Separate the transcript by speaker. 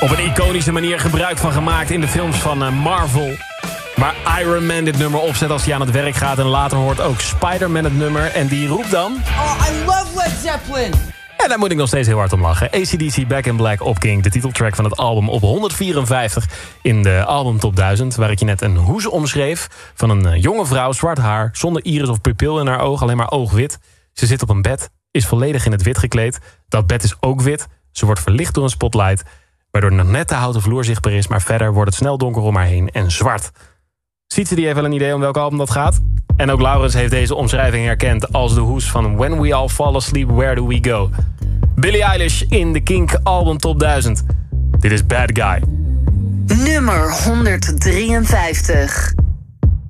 Speaker 1: Op een iconische manier gebruik van gemaakt in de films van Marvel. Waar Iron Man dit nummer opzet als hij aan het werk gaat. En later hoort ook Spider-Man het nummer. En die roept dan...
Speaker 2: Oh, I love Led Zeppelin!
Speaker 1: En daar moet ik nog steeds heel hard om lachen. AC/DC Back in Black op King. De titeltrack van het album op 154 in de album Top 1000. Waar ik je net een hoes omschreef van een jonge vrouw, zwart haar, zonder iris of pupil in haar oog, alleen maar oogwit. Ze zit op een bed, is volledig in het wit gekleed. Dat bed is ook wit. Ze wordt verlicht door een spotlight, waardoor nog net de houten vloer zichtbaar is, maar verder wordt het snel donker om haar heen en zwart. Sietse die heeft wel een idee om welk album dat gaat. En ook Laurens heeft deze omschrijving herkend als de hoes van When We All Fall Asleep, Where Do We Go? Billie Eilish in de Kink album Top 1000. Dit is Bad Guy.
Speaker 3: Nummer 153.